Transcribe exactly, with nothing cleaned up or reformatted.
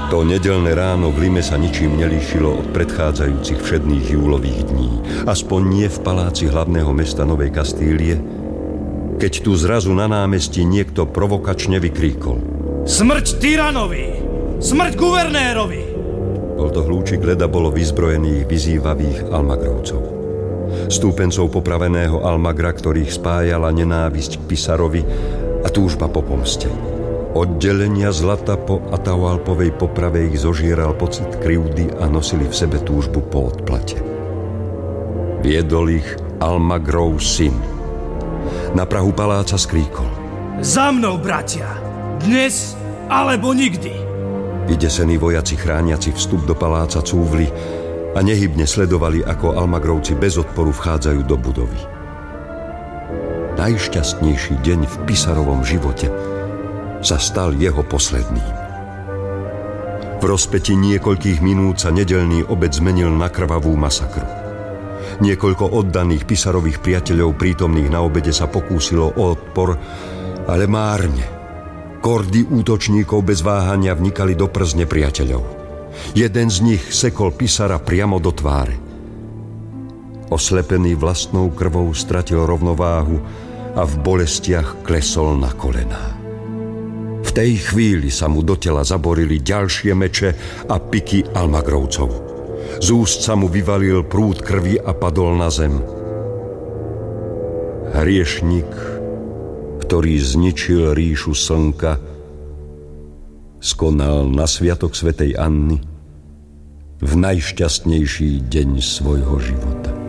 To nedeľné ráno v Lime sa ničím nelíšilo od predchádzajúcich všedných júlových dní. Aspoň nie v paláci hlavného mesta Novej Kastílie, keď tu zrazu na námestí niekto provokačne vykríkol: Smrť tyranovi! Smrť guvernérovi! Bol to hlúčik Leda bolo vyzbrojených, vyzývavých Almagrovcov. Stúpencov popraveného Almagra, ktorých spájala nenávisť k Pisarovi a túžba po pomste. Oddelenia zlata po Atahualpovej poprave ich zožieral pocit krivdy a nosili v sebe túžbu po odplate. Viedol ich Almagrov syn. Na prahu paláca skríkol: Za mnou, bratia! Dnes alebo nikdy! Vydesení vojaci chrániaci vstup do paláca cúvli a nehybne sledovali, ako Almagrovci bez odporu vchádzajú do budovy. Najšťastnejší deň v Pisarovom živote sa stal jeho posledným. V rozpäti niekoľkých minút sa nedeľný obed zmenil na krvavú masakru. Niekoľko oddaných Pisarových priateľov prítomných na obede sa pokúsilo o odpor, ale márne. Kordy útočníkov bez váhania vnikali do prs nepriateľov. Jeden z nich sekol Pisara priamo do tváre. Oslepený vlastnou krvou stratil rovnováhu a v bolestiach klesol na kolená. V tej chvíli sa mu do tela zaborili ďalšie meče a piky Almagrovcov. Z úst sa mu vyvalil prúd krvi a padol na zem. Hriešnik, ktorý zničil ríšu slnka, skonal na sviatok svätej Anny v najšťastnejší deň svojho života.